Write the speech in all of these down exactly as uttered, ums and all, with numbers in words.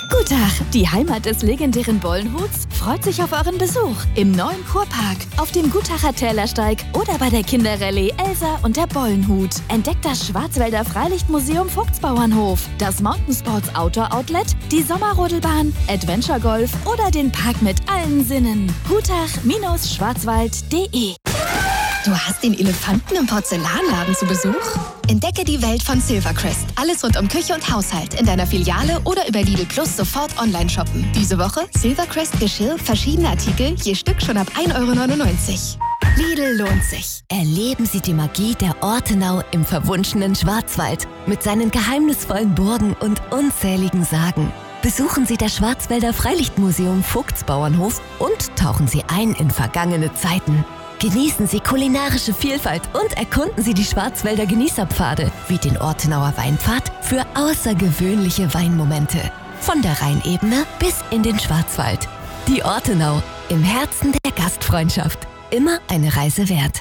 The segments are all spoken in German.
Guten Tag, die Heimat des legendären Bollenhuts freut sich auf euren Besuch im neuen Kurpark, auf dem Gutacher Tälersteig oder bei der Kinderrallye Elsa und der Bollenhut. Entdeckt das Schwarzwälder Freilichtmuseum Vogtsbauernhof, das Mountainsports Outdoor Outlet, die Sommerrodelbahn, Adventure Golf oder den Park mit allen Sinnen. gutach Schwarzwald punkt de. Du hast den Elefanten im Porzellanladen zu Besuch? Entdecke die Welt von Silvercrest. Alles rund um Küche und Haushalt in deiner Filiale oder über Lidl Plus sofort online shoppen. Diese Woche Silvercrest Geschirr, verschiedene Artikel, je Stück schon ab ein Euro neunundneunzig. Lidl lohnt sich. Erleben Sie die Magie der Ortenau im verwunschenen Schwarzwald mit seinen geheimnisvollen Burgen und unzähligen Sagen. Besuchen Sie das Schwarzwälder Freilichtmuseum Vogtsbauernhof und tauchen Sie ein in vergangene Zeiten. Genießen Sie kulinarische Vielfalt und erkunden Sie die Schwarzwälder Genießerpfade wie den Ortenauer Weinpfad für außergewöhnliche Weinmomente. Von der Rheinebene bis in den Schwarzwald. Die Ortenau, im Herzen der Gastfreundschaft. Immer eine Reise wert.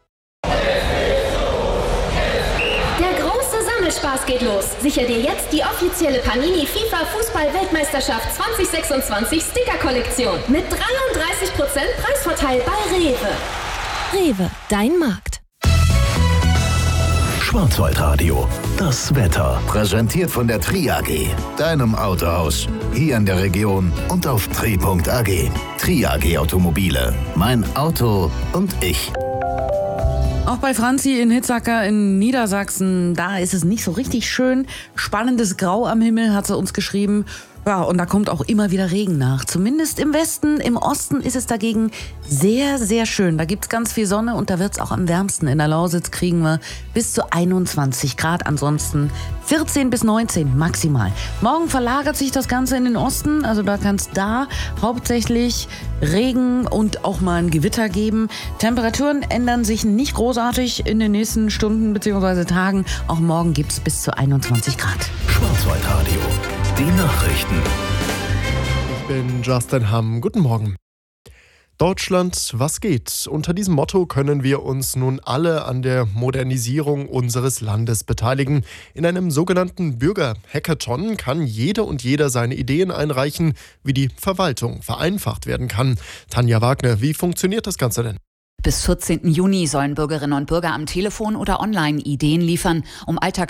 Der große Sammelspaß geht los. Sicher dir jetzt die offizielle Panini FIFA Fußball-Weltmeisterschaft zwanzig sechsundzwanzig Sticker-Kollektion mit dreiunddreißig Prozent Preisvorteil bei Rewe. Rewe, dein Markt. Schwarzwaldradio, das Wetter. Präsentiert von der Tri A G, deinem Autohaus. Hier in der Region und auf tri punkt a g. Tri A G Automobile. Mein Auto und ich. Auch bei Franzi in Hitzacker in Niedersachsen, da ist es nicht so richtig schön. Spannendes Grau am Himmel, hat sie uns geschrieben. Ja, und da kommt auch immer wieder Regen nach. Zumindest im Westen, im Osten ist es dagegen sehr, sehr schön. Da gibt's ganz viel Sonne und da wird's auch am wärmsten. In der Lausitz kriegen wir bis zu einundzwanzig Grad, ansonsten vierzehn bis neunzehn maximal. Morgen verlagert sich das Ganze in den Osten, also da kann es da hauptsächlich Regen und auch mal ein Gewitter geben. Temperaturen ändern sich nicht großartig in den nächsten Stunden bzw. Tagen. Auch morgen gibt's bis zu einundzwanzig Grad. Schwarzwaldradio. Die Nachrichten. Ich bin Justin Hamm. Guten Morgen. Deutschland, was geht? Unter diesem Motto können wir uns nun alle an der Modernisierung unseres Landes beteiligen. In einem sogenannten Bürger-Hackathon kann jede und jeder seine Ideen einreichen, wie die Verwaltung vereinfacht werden kann. Tanja Wagner, wie funktioniert das Ganze denn? Bis vierzehnten Juni sollen Bürgerinnen und Bürger am Telefon oder online Ideen liefern, um Alltags